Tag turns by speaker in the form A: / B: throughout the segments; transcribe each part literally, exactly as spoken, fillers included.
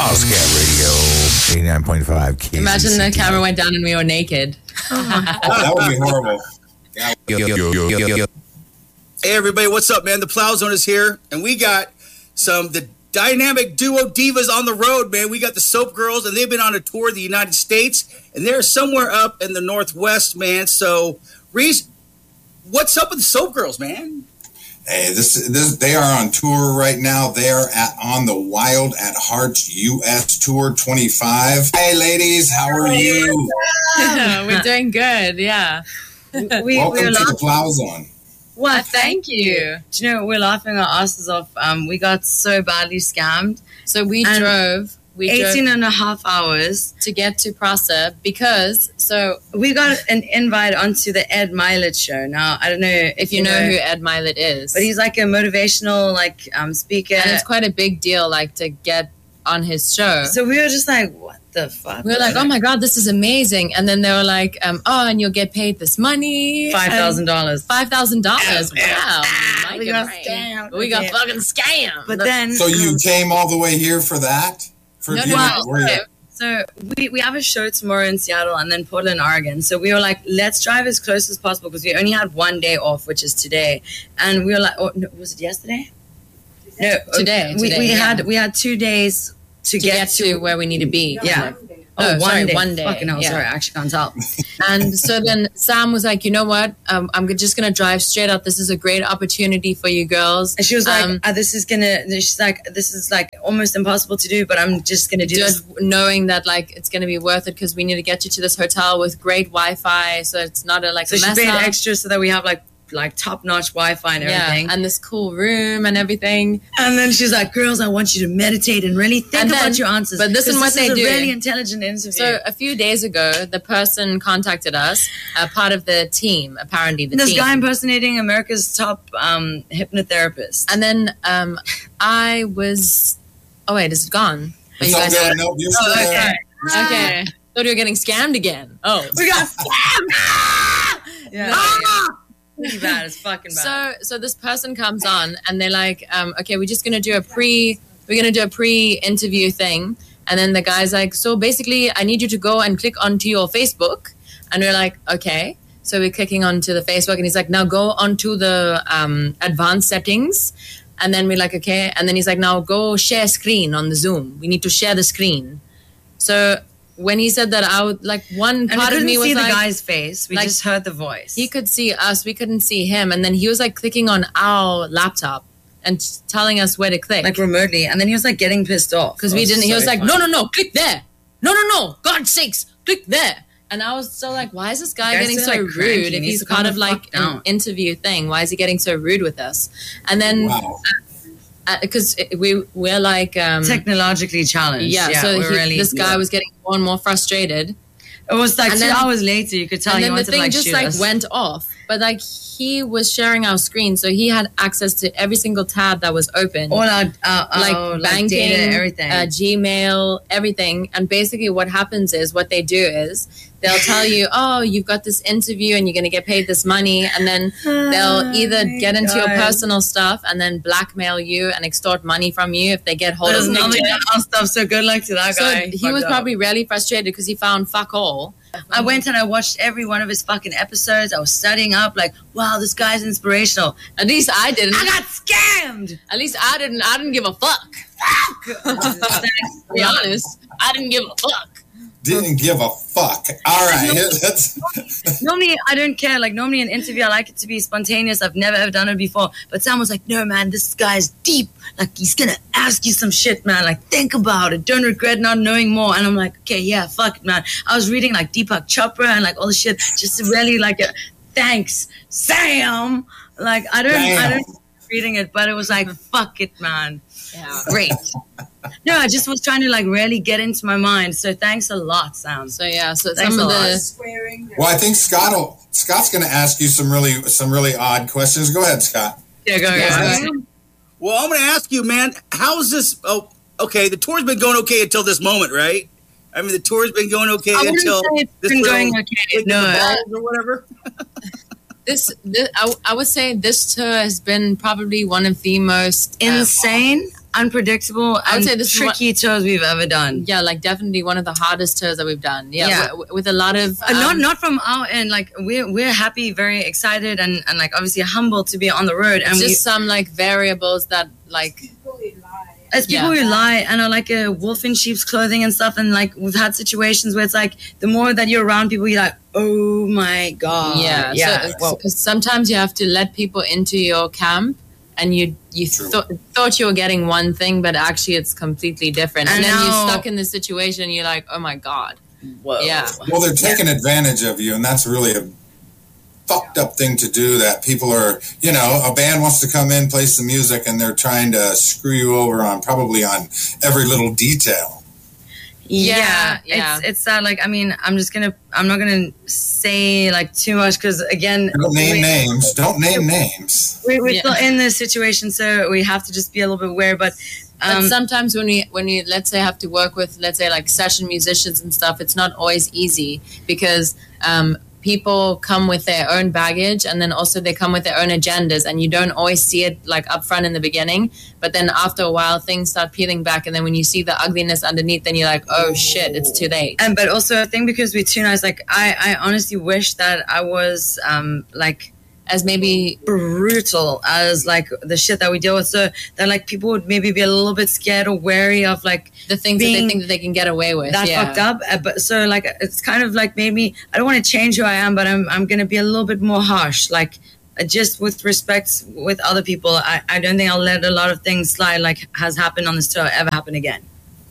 A: Ozcat Radio, eighty-nine point five K Z C T.
B: Imagine the camera went down and we were naked.
C: Oh, that would be horrible.
A: Yo, yo, yo, yo, yo, yo.
D: Hey, everybody, what's up, man? The Plow Zone is here, and we got some the dynamic duo divas on the road, man. We got the Soap Girls, and they've been on a tour of the United States, and they're somewhere up in the Northwest, man. So, Reese, what's up with the Soap Girls, man?
C: Hey, this this they are on tour right now. They are at on the Wild at Hearts U S Tour twenty-five. Hey, ladies, how are you?
B: We're doing good, yeah.
E: We,
C: Welcome
E: we're
C: to
E: laughing.
C: the Plow Zone.
E: Well,
B: thank you.
E: Do you know, we're laughing our asses off. Um, we got so badly scammed.
B: So we
E: And
B: drove. We
E: eighteen
B: drove
E: and a half hours
B: to get to Prasa because, so
E: we got an invite onto the Ed Milet show. Now, I don't know if,
B: if you know, know who Ed Milet is.
E: But he's like a motivational like um, speaker.
B: And it's quite a big deal like to get on his show.
E: So we were just like, what the fuck?
B: We were like, oh my God, this is amazing. And then they were like, um, oh, and you'll get paid this money.
E: five thousand dollars.
B: five thousand dollars. Wow.
E: Ah, we got scammed.
B: We got
E: Yeah.
B: fucking scammed.
E: But then...
C: So you
E: um,
C: came all the way here for that? For
B: No,
C: you-
B: no,
C: were you-
B: no.
E: So we, we have a show tomorrow in Seattle and then Portland, Oregon. So we were like, let's drive as close as possible because we only had one day off, which is today. And we were like, oh, no, was it yesterday? No,
B: Today,
E: We,
B: today,
E: we
B: yeah.
E: had we had two days to,
B: to
E: get,
B: get to where we need to be.
E: Yeah.
B: Oh,
E: Oh, one
B: sorry,
E: day.
B: one day.
E: Fucking hell,
B: Yeah.
E: sorry, I actually can't tell.
B: And so then Sam was like, you know what? Um, I'm just going to drive straight up. This is a great opportunity for you girls.
E: And she was like,
B: Um,
E: uh, this is gonna, she's like, this is like almost impossible to do, but I'm just gonna do
B: do
E: this.
B: it knowing that like it's going to be worth it because we need to get you to this hotel with great Wi-Fi. So it's not a like
E: So
B: a
E: she
B: mess
E: paid
B: up.
E: extra so that we have like like top-notch Wi-Fi and everything.
B: Yeah, and this cool room and everything.
E: And then she's like, girls, I want you to meditate and really think
B: And
E: about
B: then-
E: your answers.
B: but listen
E: 'cause
B: what
E: this
B: they
E: is
B: do.
E: a really intelligent interview.
B: So a few days ago, the person contacted us, uh, part of the team, apparently the
E: this
B: team.
E: guy impersonating America's top um, hypnotherapist.
B: And then um, I was, oh wait, is it gone? Oh,
C: It's
B: you
C: all
B: guys
C: good.
B: are-
C: No, you're
E: Oh,
C: still
E: okay.
C: there.
B: okay. Thought you were getting scammed again. Oh.
E: We got scammed! Yeah.
B: Ah!
E: Pretty bad. It's fucking bad.
B: So, so this person comes on and they're like, um, okay, we're just going to do a pre, we're going to do a pre-interview thing. And then the guy's like, so basically I need you to go and click onto your Facebook. And we're like, okay. So we're clicking onto the Facebook and he's like, now go onto the um, advanced settings. And then we're like, okay. And then he's like, now go share screen on the Zoom. We need to share the screen. So when he said that, I would like one
E: And we
B: part of
E: couldn't
B: me was
E: see the
B: like,
E: guy's face. We
B: like,
E: just heard the voice.
B: he could see us, we couldn't see him. And then he was like clicking on our laptop and telling us where to click.
E: like remotely. And then he was like getting pissed off.
B: Because we
E: It was
B: didn't, he
E: so
B: was like,
E: funny.
B: no, no, no, click there. No, no, no, God's sakes, click there. And I was so like, why is this guy
E: The guy's
B: getting
E: so,
B: so
E: like, cranky.
B: rude?
E: He
B: If
E: needs
B: he's
E: to calm
B: part
E: the
B: of like
E: fuck down.
B: an interview thing, why is he getting so rude with us? And then,
C: Wow.
B: because we, we're like, um,
E: technologically challenged.
B: yeah, so
E: we're
B: he,
E: really,
B: this guy
E: yeah.
B: was getting more and more frustrated.
E: It was like
B: And
E: two
B: then-
E: hours later, you could tell
B: And
E: he
B: then the
E: wanted
B: thing
E: to like
B: just
E: shoot
B: like
E: us.
B: went off. But like he was sharing our screen, so he had access to every single tab that was open.
E: all our, uh,
B: like
E: our, like
B: banking,
E: data, everything.
B: Uh, Gmail, everything. And basically what happens is what they do is they'll tell you, oh, you've got this interview and you're going to get paid this money. And then they'll either
E: Oh
B: get into your
E: God.
B: personal stuff and then blackmail you and extort money from you if they get hold
E: There's
B: of
E: nothing
B: it.
E: on our stuff, so good luck to that
B: So
E: guy.
B: he
E: Fucked
B: was
E: up.
B: probably really frustrated because he found fuck all.
E: I went and I watched every one of his fucking episodes. I was studying up, like, wow, this guy's inspirational.
B: At least I didn't.
E: I got scammed.
B: At least I didn't. I didn't give a fuck. To be honest, I didn't give a fuck.
C: Didn't give a fuck. All right. That's,
E: Normally, I don't care. Like, normally in an interview, I like it to be spontaneous. I've never ever done it before. But Sam was like, no, man, this guy's deep. Like, he's going to ask you some shit, man. Like, think about it. Don't regret not knowing more. And I'm like, okay, yeah, fuck it, man. I was reading, like, Deepak Chopra and, like, all the shit. Just to really, like, a, thanks, Sam. Like, I don't, I
C: Damn.
E: don't reading it, but it was like, fuck it, man.
B: Yeah.
E: Great. No, I just was trying to, like, really get into my mind. So thanks a lot, Sam.
B: So yeah. So
E: Thanks
B: some
E: a
B: of
E: lot.
B: the.
C: well, I think Scott will, Scott's going to ask you some really some really odd questions. Go ahead, Scott.
E: Yeah, go,
B: Yeah.
E: go.
D: Well, I'm going to ask you, man, how's this? Oh, okay, the tour's been going okay until this moment, right? I mean, the tour's been going okay
E: I wouldn't
D: until
E: say it's
D: this
E: been
D: little
E: going okay.
D: kick in the
E: No.
D: balls or whatever.
B: This, this I, I would say this tour has been probably one of the most uh,
E: Insane. unpredictable
B: I would
E: and
B: say this is
E: tricky tours we've ever done.
B: Yeah, like definitely one of the hardest tours that we've done. Yeah,
E: Yeah.
B: w- with a lot of
E: Uh, not
B: um,
E: not from our end. Like we're we're happy, very excited, and, and like obviously humbled to be on the road. And
B: it's
E: we,
B: just some like variables that like
E: as people
B: yeah.
E: who lie and are like a wolf in sheep's clothing and stuff, and like we've had situations where it's like the more that you're around people, you're like, oh my god,
B: yeah,
E: yeah.
B: So,
E: well,
B: 'cause sometimes you have to let people into your camp, and you you thought thought you were getting one thing, but actually it's completely different. And,
E: And
B: then
E: now-
B: you're stuck in this situation. You're like, oh my god,
E: whoa.
B: yeah.
C: Well, they're taking advantage of you, and that's really a fucked up thing to do. That people are, you know, a band wants to come in, play some music, and they're trying to screw you over on probably on every little detail.
E: Yeah,
B: Yeah, yeah.
E: It's it's sad. Like I mean, I'm just gonna I'm not gonna say like too much because again,
C: Don't name
E: we,
C: names. Don't name names.
E: we, we're
B: Yeah.
E: still in this situation, so we have to just be a little bit aware. But
B: But
E: um,
B: sometimes when we when we let's say have to work with let's say like session musicians and stuff, it's not always easy because um, people come with their own baggage, and then also they come with their own agendas, and you don't always see it like up front in the beginning. But then after a while, things start peeling back, and then when you see the ugliness underneath, then you're like, oh shit, it's too late.
E: and but also I think because we're too nice, like I I honestly wish that I was um like
B: As maybe
E: brutal as like the shit that we deal with, so that like people would maybe be a little bit scared or wary of like
B: the things that they
E: being
B: think that they can get away with.
E: that
B: yeah.
E: fucked up. Uh, but so like it's kind of like maybe I don't want to change who I am, but I'm I'm gonna be a little bit more harsh, like uh, just with respect with other people. I, I don't think I'll let a lot of things slide like has happened on this tour ever happen again.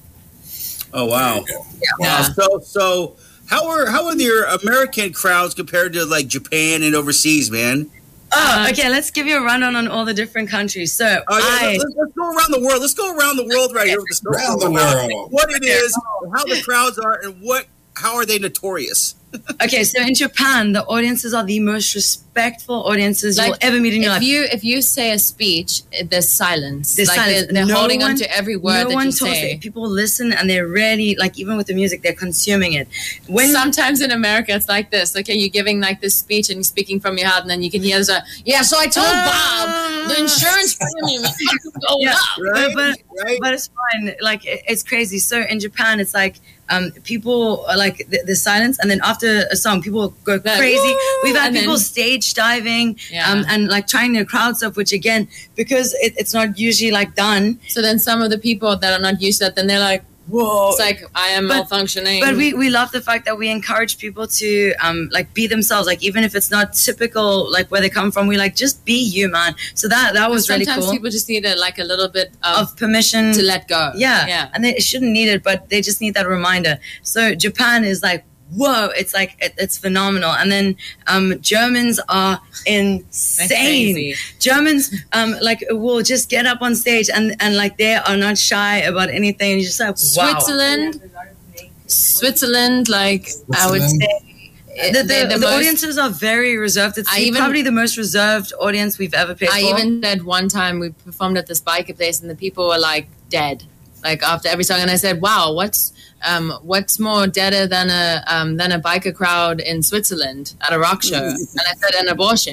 D: Oh wow.
B: Yeah.
D: Wow. So so how are how are your American crowds compared to like Japan and overseas, man?
E: Oh, okay. Let's give you a rundown on all the different countries. So
D: Oh, yeah,
E: I.
D: let's, let's go around the world. Let's go around the world right here. With the
C: Around the
D: about
C: world.
D: What it is, how the crowds are, and what how are they notorious?
E: Okay, so in Japan, the audiences are the most respectful audiences
B: Like,
E: you'll ever meet in your
B: If
E: life.
B: you if you say a speech, it- there's silence.
E: There's
B: like
E: silence.
B: They're, they're
E: No
B: holding
E: one-
B: on to every word
E: no
B: that
E: one
B: you
E: talks.
B: say.
E: It. People listen and they're ready. Like even with the music, they're consuming it. When
B: Sometimes in America, it's like this. Okay, you're giving like this speech and you're speaking from your heart, and then you can hear the yeah. So I told
E: Ah.
B: Bob the insurance premium is going
E: Yeah.
B: up.
D: Right?
E: but,
D: right?
E: but it's fine. Like it, it's crazy. So in Japan, it's like um, people are like the, the silence, and then after a song, people go
B: Like,
E: crazy.
B: "Woo!"
E: We've had
B: and
E: people
B: then-
E: stage diving
B: Yeah.
E: um, and like trying to crowd stuff, which again, because it, it's not usually like done.
B: So then some of the people that are not used to that, then they're like,
E: Whoa!
B: it's like I am
E: But-
B: malfunctioning.
E: But we, we love the fact that we encourage people to um like be themselves, like even if it's not typical like where they come from, we like just be you, man. So that that was really
B: sometimes
E: cool.
B: people just need a, like a little bit of,
E: Of permission
B: to let go.
E: yeah,
B: yeah.
E: and they shouldn't need it, but they just need that reminder. So Japan is like, whoa, it's like it, it's phenomenal. And then um, Germans are
B: They're
E: insane.
B: crazy.
E: Germans um, like will just get up on stage and and like they are not shy about anything. And you're just like, wow.
B: Switzerland, Switzerland, like I would
C: Switzerland?
B: say,
E: The, the,
B: they're
E: the,
B: the most-
E: audiences are very reserved. It's
B: I even-
E: probably the most reserved audience we've ever played
B: I
E: for.
B: even said one time we performed at this biker place and the people were like dead, like after every song. And I said, "Wow, what's um, what's more deader than a um, than a biker crowd in Switzerland at a rock show?" And I said, "An abortion."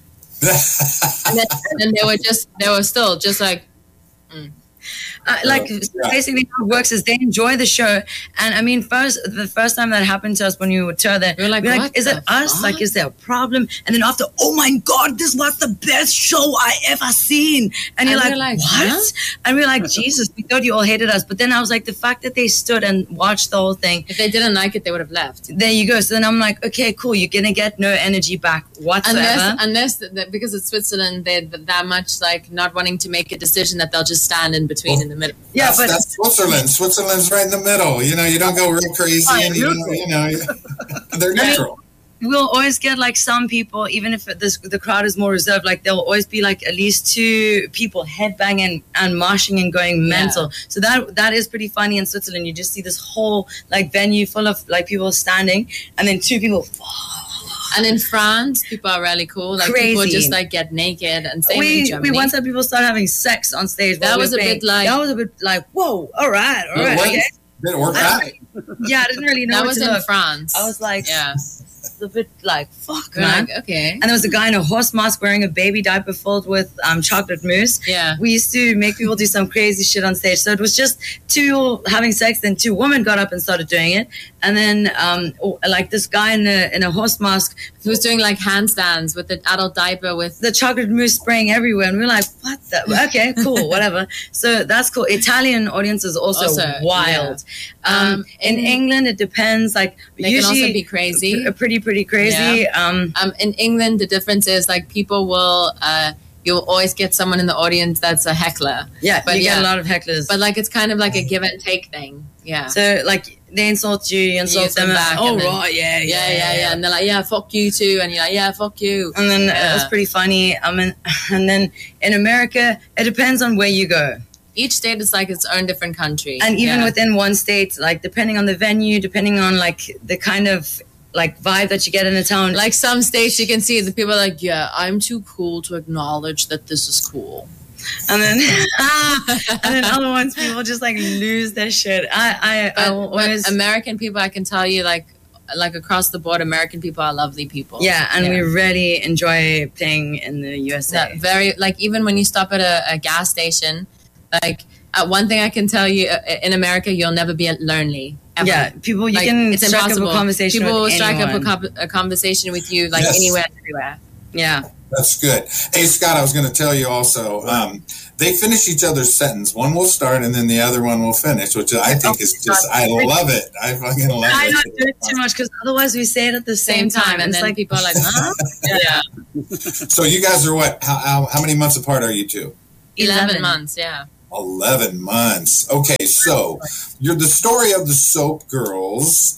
B: And then, and then they were just they were still just like,
E: Uh, like
C: Yeah.
E: basically how it works is they enjoy the show, and I mean, first the first time that happened to us when we would tour there,
B: We were like, "What
E: is
B: the
E: it us?
B: fuck?"
E: Like, is there a problem? And then after, oh my god, this was the best show I ever seen, and,
B: And
E: you're
B: we're
E: like,
B: like,
E: what?
B: huh?
E: And we're like, Jesus, we thought you all hated us, but then I was like, the fact that they stood and watched the whole thing.
B: if they didn't like it, they would have left.
E: There you go. So then I'm like, okay, cool. You're gonna get no energy back whatsoever.
B: Unless, unless th- th- because it's Switzerland, they're th- that much like not wanting to make a decision that they'll just stand in between in the middle.
E: yeah,
C: that's,
E: but
C: that's Switzerland. Switzerland's right in the middle. You know, you don't go real crazy, and you don't, you know, they're neutral.
E: we'll always get like some people, even if this, the crowd is more reserved, like there'll always be like at least two people headbanging and moshing and going
B: Yeah.
E: mental. So that that is pretty funny in Switzerland. You just see this whole like venue full of like people standing, and then two people.
B: And in France, people are really cool. Like people
E: Crazy.
B: just like get naked and same in
E: We
B: Germany.
E: we once had people start having sex on stage.
B: That
E: while we
B: was
E: were
B: a bit
E: playing.
B: like-
E: that was a bit like whoa, all right, all right.
C: What?
E: Okay.
C: Did it work
E: I
C: out?
E: don't- Yeah, I didn't really know
B: that
E: where
B: was
E: to
B: in
E: look.
B: France.
E: I was like,
B: yeah.
E: was a bit like, fuck,
B: We're
E: man.
B: like, okay.
E: And there was a guy in a horse mask wearing a baby diaper filled with um, chocolate mousse.
B: Yeah.
E: We used to make people do some crazy shit on stage. So it was just two people having sex, then two women got up and started doing it. And then um, oh, like this guy in a, in a horse mask
B: Who was doing like handstands with the adult diaper with
E: the chocolate mousse spraying everywhere. And we were like, what the? Okay, cool, whatever. So that's cool. Italian audience is also,
B: Also,
E: wild.
B: yeah.
E: Um,
B: Um,
E: in,
B: in-
E: England, it depends. Like
B: They can
E: usually
B: also be crazy.
E: pr- pretty, pretty crazy. Um,
B: Um, in England, the difference is like people will, uh, you'll always get someone in the audience that's a heckler.
E: yeah,
B: But
E: you
B: yeah.
E: get a lot of hecklers.
B: But like it's kind of like a give and take thing. Yeah.
E: So like they insult you, you insult
B: insult
E: them.
B: back
E: oh
B: and then-
E: right, yeah,
B: yeah, yeah, yeah. And they're like, yeah, fuck you too. And you're like, yeah, fuck you.
E: And then
B: Yeah.
E: it was pretty funny. I mean, and then in America, it depends on where you go,
B: Each state is like its own different country.
E: and even
B: Yeah.
E: within one state, like depending on the venue, depending on like the kind of like vibe that you get in a town.
B: like some states, you can see the people are like, yeah, I'm too cool to acknowledge that this is cool.
E: and then and then other ones, people just like lose their shit. I I, I
B: But,
E: will
B: but
E: always.
B: American people, I can tell you, like, like across the board, American people are lovely people.
E: Yeah, and we really enjoy playing in the U S A.
B: That very like even when you stop at a, a gas station, like uh, one thing I can tell you uh, in America, you'll never be lonely. Ever.
E: Yeah, people, you
B: Like,
E: can
B: it's
E: strike
B: impossible.
E: up a conversation
B: People will
E: with
B: strike
E: anyone.
B: up a, co- a conversation with you like
C: Yes.
B: anywhere, everywhere.
E: Yeah.
C: That's good. Hey, Scott, I was going to tell you also, um, they finish each other's sentence. One will start and then the other one will finish, which I think is just, I love it. I fucking love
E: I
C: it.
E: don't do it too much because otherwose we say it at the same,
B: Same time, and
E: It's
B: then
E: like,
B: people are like, huh? yeah,
C: So you guys are what? How, how, how many months apart are you two?
B: eleven,
E: eleven.
B: months. Yeah.
C: eleven months. Okay, so you're the story of the Soap Girls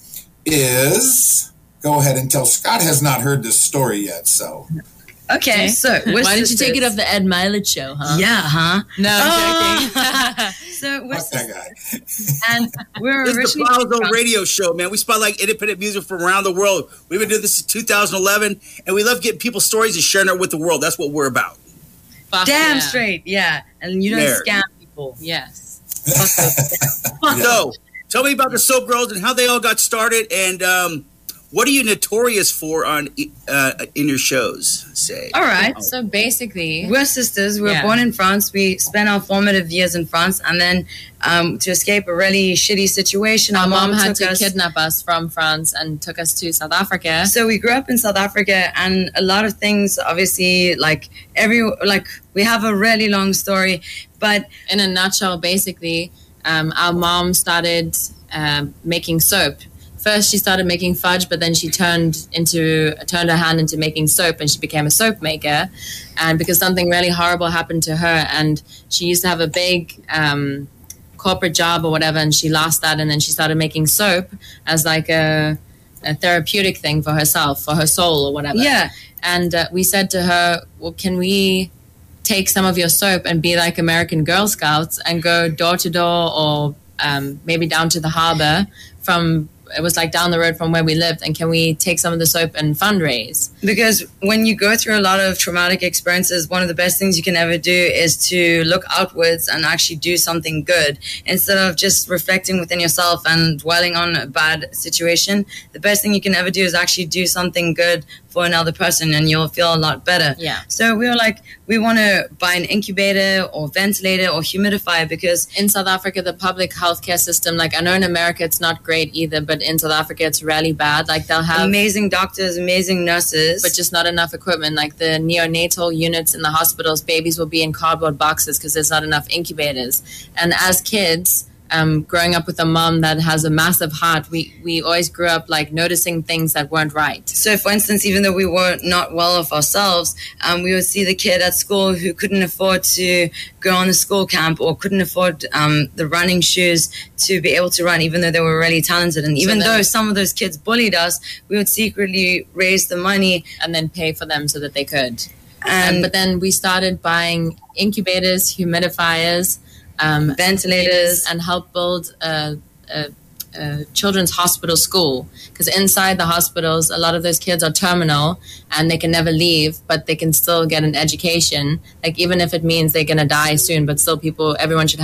C: is, go ahead and tell. Scott has not heard this story yet, so.
E: Okay,
B: Okay.
E: so
B: Why didn't you take it off the Ed Mileage show, huh?
E: Yeah, huh?
B: No, I'm
E: Oh.
B: joking.
E: So we're
C: Fuck that guy.
E: and we're
D: This is
E: originally
D: the Plazo
E: from-
D: radio show, man. We spotlight independent music from around the world. We've been doing this since two thousand eleven, and we love getting people's stories and sharing it with the world. That's what we're about.
B: Fuck
E: damn
B: yeah.
E: straight, yeah, and you don't
D: There.
E: scam people.
B: Yes.
E: Fuck those- fuck those.
D: So, tell me about the Soap Girls and how they all got started, and um, what are you notorious for on uh, in your shows? Say,
E: All right.
B: So basically,
E: We're sisters. We were
B: Yeah.
E: born in France. We spent our formative years in France, and then um, to escape a really shitty situation,
B: our
E: our
B: mom had
E: took
B: to
E: us.
B: kidnap us from France and took us to South Africa.
E: So we grew up in South Africa, and a lot of things, obviously, like every like we have a really long story, but
B: In a nutshell, basically, um, our mom started um, making soap. First, she started making fudge, but then she turned into turned her hand into making soap, and she became a soap maker. And because something really horrible happened to her, and she used to have a big um, corporate job or whatever, and she lost that, and then she started making soap as like a, a therapeutic thing for herself, for her soul or whatever.
E: yeah,
B: And uh, we said to her, well, can we take some of your soap and be like American Girl Scouts and go door to door or um, maybe down to the harbor from, it was like down the road from where we lived. And can we take some of the soap and fundraise?
E: because when you go through a lot of traumatic experiences, one of the best things you can ever do is to look outwards and actually do something good instead of just reflecting within yourself and dwelling on a bad situation. The best thing you can ever do is actually do something good for another person, and you'll feel a lot better.
B: Yeah.
E: So we were like, we want to buy an incubator or ventilator or humidifier because
B: In South Africa, the public healthcare system, like I know in America it's not great either, but in South Africa it's really bad. Like they'll have
E: amazing doctors, amazing nurses,
B: but just not enough equipment. Like the neonatal units in the hospitals, babies will be in cardboard boxes because there's not enough incubators. And as kids, um, growing up with a mom that has a massive heart, we, we always grew up like noticing things that weren't right.
E: So, for instance, even though we were not well off ourselves, um, we would see the kid at school who couldn't afford to go on a school camp or couldn't afford um, the running shoes to be able to run, even though they were really talented. And even
B: then-
E: though some of those kids bullied us, we would secretly raise the money.
B: And then pay for them so that they could.
E: And
B: Um, but then we started buying incubators, humidifiers, um,
E: ventilators.
B: and help build a, a, a children's hospital school. Because inside the hospitals, a lot of those kids are terminal and they can never leave, but they can still get an education. Like even if it means they're going to die soon, but still people, everyone should have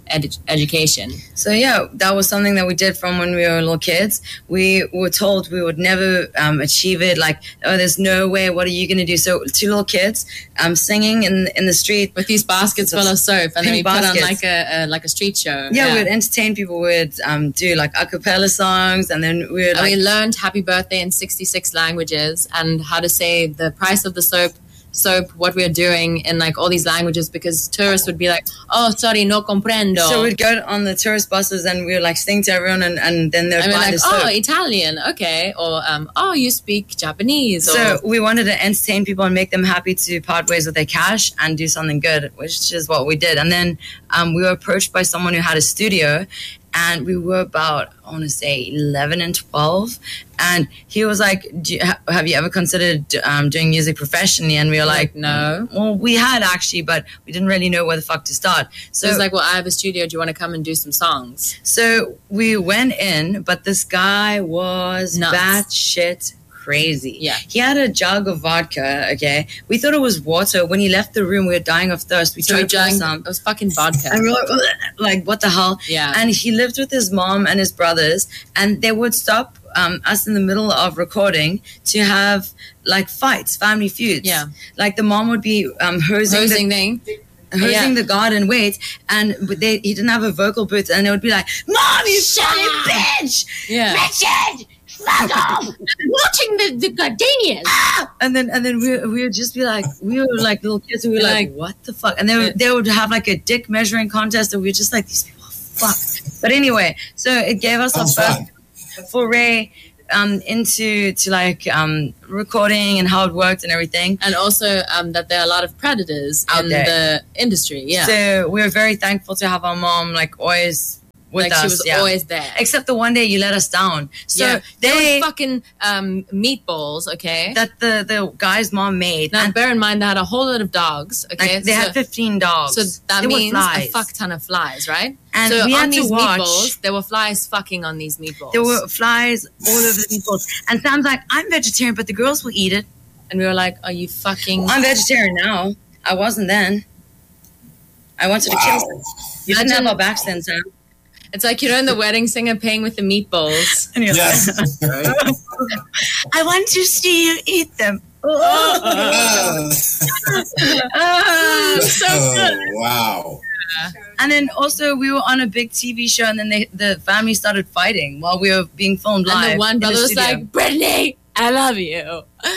B: ed- education.
E: So yeah, that was something that we did from when we were little kids. We were told we would never um, achieve it. Like, oh, there's no way. What are you going to do? So two little kids um, singing in in the street
B: with these baskets full of soap, and then we
E: baskets.
B: put on like a, a like a street show.
E: Yeah, yeah. We'd entertain people. We'd um, do like a cappella songs, and then we would.
B: And
E: like,
B: we learned "Happy Birthday" in sixty-six languages, and how to say the price of the soap. soap, what we're doing in like all these languages, because tourists would be like, oh, sorry, no comprendo.
E: So we'd go on the tourist buses and we would like sing to everyone, and, and then they'd buy
B: like,
E: the soap.
B: Oh, Italian, okay. Or, um, oh, you speak Japanese. Or,
E: so we wanted to entertain people and make them happy to part ways with their cash and do something good, which is what we did. And then um, we were approached by someone who had a studio, and we were about, I want to say, eleven and twelve. And he was like, Do you, have you ever considered um, doing music professionally? And we were like, no. Well, we had actually, but we didn't really know where the fuck to start.
B: So, so it's like, well, I have a studio. Do you want to come and do some songs?
E: So we went in, but this guy was
B: Nuts.
E: batshit crazy.
B: Yeah.
E: He had a jug of vodka, okay? We thought it was water. When he left the room, we were dying of thirst. We
B: so
E: tried to pour some.
B: It was fucking vodka.
E: And we were like, like, what the hell?
B: Yeah.
E: And he lived with his mom and his brothers, and they would stop um, us in the middle of recording to have, like, fights, family feuds.
B: Yeah.
E: Like, the mom would be um, hosing,
B: hosing
E: the,
B: thing.
E: hosing
B: yeah.
E: the garden wait, and they, he didn't have a vocal booth, and it would be like, Mom, you fucking bitch!
B: Yeah.
E: Richard! Fuck off!
B: Watching the, the gardenias.
E: And then and then we we would just be like, we were like little kids, and we were like, like, what the fuck? And they would, they would have like a dick measuring contest, and we were just like, these people are fucked. But anyway, so it gave us our first foray um, into to like um, recording and how it worked and everything.
B: And also um, that there are a lot of predators
E: out
B: in
E: there.
B: the industry. Yeah.
E: So we were very thankful to have our mom like always with
B: like
E: us.
B: She was
E: yeah.
B: always there.
E: Except the one day you let us down. So
B: yeah.
E: they
B: were fucking um, meatballs, okay?
E: That the, the guy's mom made.
B: Now
E: and
B: bear in mind they had a whole lot of dogs, okay?
E: Like, they
B: so,
E: had fifteen dogs.
B: So that
E: there
B: means
E: a
B: fuck ton of flies, right?
E: And
B: so
E: we
B: on
E: had
B: these
E: to watch,
B: meatballs, there were flies fucking on these meatballs.
E: There were flies all over the meatballs. And Sam's like, I'm vegetarian, but the girls will eat it.
B: And we were like, are you fucking...
E: Well, I'm vegetarian now. I wasn't then. I wanted wow. to kill them. You didn't have our backs then, Sam.
B: It's like, you know, in The Wedding Singer paying with the meatballs.
E: And you're
C: yes.
E: like, I want to see you eat them. Oh,
C: uh,
E: oh so good.
C: Oh, wow.
E: And then also we were on a big T V show, and then they, the family started fighting while we were being filmed live.
B: And the one brother
E: the
B: was like, Brittany, I love you.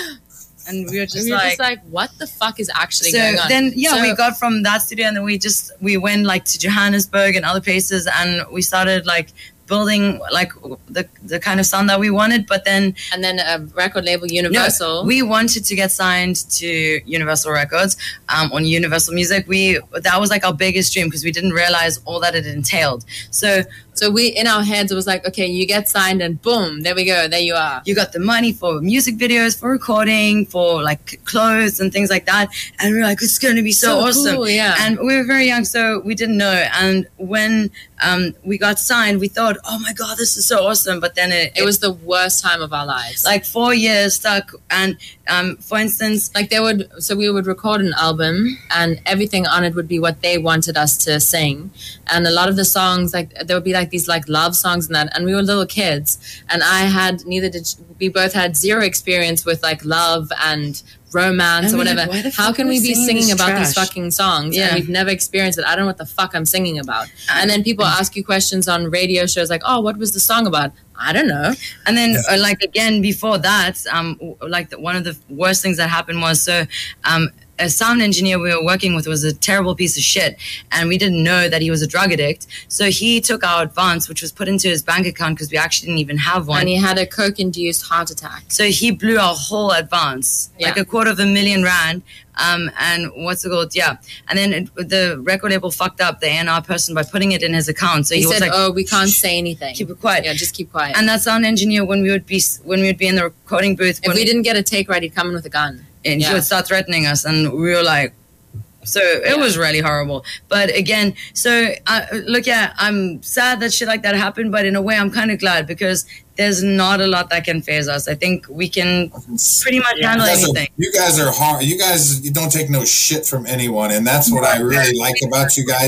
E: And we were just,
B: we were
E: like,
B: just like, what the fuck is actually
E: so
B: going on?
E: Then, yeah,
B: so,
E: we got from that studio, and then we just, we went like to Johannesburg and other places, and we started like building like the the kind of sound that we wanted. But then
B: and then a record label, Universal.
E: No, we wanted to get signed to Universal Records um, on Universal Music. We that was like our biggest dream, because we didn't realize all that it entailed. So
B: so we in our heads it was like, okay, you get signed and boom, there we go, there you are.
E: You got the money for music videos, for recording, for like clothes and things like that. And we were like, it's going to be so,
B: so
E: awesome.
B: Cool, yeah.
E: And we were very young, so we didn't know. And when um, we got signed, we thought, oh my God, this is so awesome. But then it,
B: it, it was the worst time of our lives.
E: Like four years stuck. And um, for instance,
B: like they would, so we would record an album and everything on it would be what they wanted us to sing. And a lot of the songs, like there would be like these like love songs and that. And we were little kids, and I had neither did we both had zero experience with like love and romance or whatever.
E: Like,
B: how can we be singing, singing about
E: trash?
B: These fucking songs?
E: Yeah.
B: And we've never experienced it. I don't know what the fuck I'm singing about. And then people ask you questions on radio shows like, oh, what was the song about? I don't know.
E: And then uh, like again, before that, um, like the, one of the worst things that happened was, so um, a sound engineer we were working with was a terrible piece of shit, and we didn't know that he was a drug addict. So he took our advance, which was put into his bank account because we actually didn't even have one.
B: And he had a coke-induced heart attack.
E: So he blew our whole advance, yeah. like a quarter of a million rand. Um, and what's it called? Yeah. And then it, the record label fucked up the A and R person by putting it in his account. So
B: he,
E: he
B: said,
E: was like,
B: "Oh, we can't say anything.
E: Keep it quiet.
B: Yeah, just keep quiet."
E: And that sound engineer, when we would be when we would be in the recording booth,
B: if we didn't get a take right, he'd come in with a gun,
E: and yeah. he would start threatening us, and we were like. So it yeah. was really horrible. But again, so uh, look, yeah, I'm sad that shit like that happened, but in a way I'm kind of glad, because there's not a lot that can phase us. I think we can pretty much yeah. handle
C: you
E: anything.
C: Are, you guys are hard. You guys you don't take no shit from anyone, and that's what I really like about you guys.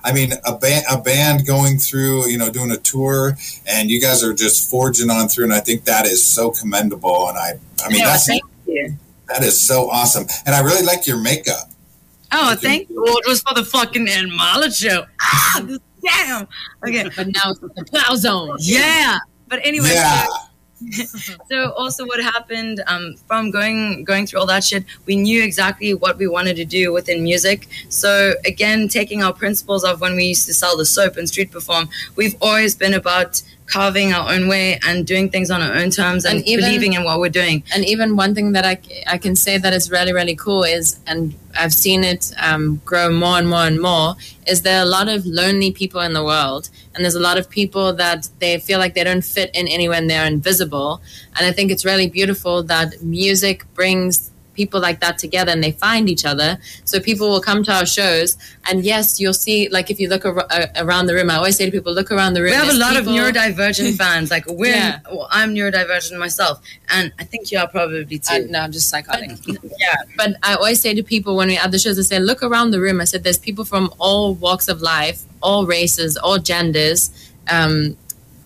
C: I mean, a band, a band going through, you know, doing a tour, and you guys are just forging on through, and I think that is so commendable. And I, I mean,
E: Yeah,
C: that's
E: thank you.
C: that is so awesome, and I really like your makeup.
E: Oh, thank you. Well, it was for the fucking Ann Marlett show. Ah, damn. Okay.
B: But now it's the Plow Zone.
E: Yeah. But anyway,
C: Yeah.
E: so, so also what happened um, from going going through all that shit, we knew exactly what we wanted to do within music. So again, taking our principles of when we used to sell the soap and street perform, we've always been about carving our own way and doing things on our own terms and,
B: And even-
E: believing in what we're doing.
B: And even one thing that I, I can say that is really, really cool is, and I've seen it um, grow more and more and more, is there are a lot of lonely people in the world. And there's a lot of people that they feel like they don't fit in anywhere and they're invisible. And I think it's really beautiful that music brings people like that together and they find each other. So people will come to our shows, and yes, you'll see, like if you look ar- uh, around the room, I always say to people, look around the room.
E: We have a
B: There's
E: lot
B: people-
E: of neurodivergent fans. Like we're,
B: Yeah.
E: well, I'm neurodivergent myself, and I think you are probably too.
B: Uh, no, I'm just psychotic.
E: yeah,
B: But I always say to people when we have the shows, I say, look around the room. I said, there's people from all walks of life, all races, all genders, um,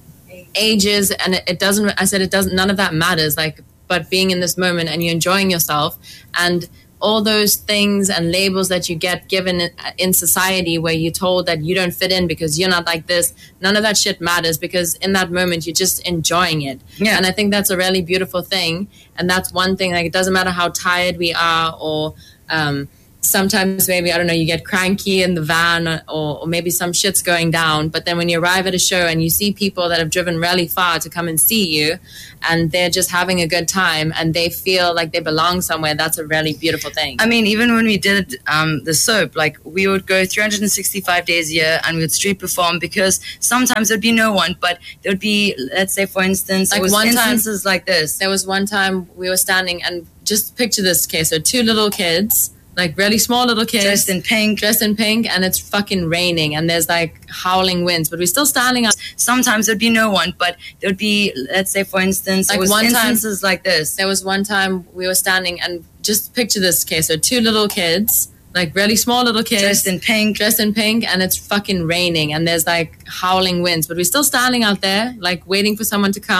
B: ages, and it, it doesn't. I said it doesn't. None of that matters. Like, but being in this moment and you're enjoying yourself, and all those things and labels that you get given in, in society where you're told that you don't fit in because you're not like this, none of that shit matters, because in that moment you're just enjoying it.
E: Yeah.
B: And I think that's a really beautiful thing. And that's one thing, like it doesn't matter how tired we are, or um, sometimes maybe, I don't know, you get cranky in the van, or, or maybe some shit's going down. But then when you arrive at a show and you see people that have driven really far to come and see you, and they're just having a good time and they feel like they belong somewhere, that's a really beautiful thing.
E: I mean, even when we did um, the soap, like we would go three hundred sixty-five days a year and we would street perform, because sometimes there'd be no one, but there would be, let's say, for instance,
B: Like
E: it was
B: one time-
E: instances like this.
B: There was one time we were standing, and just picture this case. So two little kids, like really small little kids.
E: Dressed in pink.
B: Dressed in pink, and it's fucking raining, and there's like howling winds, but we're still standing up.
E: Sometimes there'd be no one, but there would be, let's say, for instance,
B: Like
E: it was
B: one time-
E: instances like this.
B: There was one time we were standing, and just picture this case. So two little kids, like really small little kids.
E: Dressed in pink.
B: Dressed in pink, and it's fucking raining, and there's like howling winds, but we're still standing out there, like waiting for someone to come.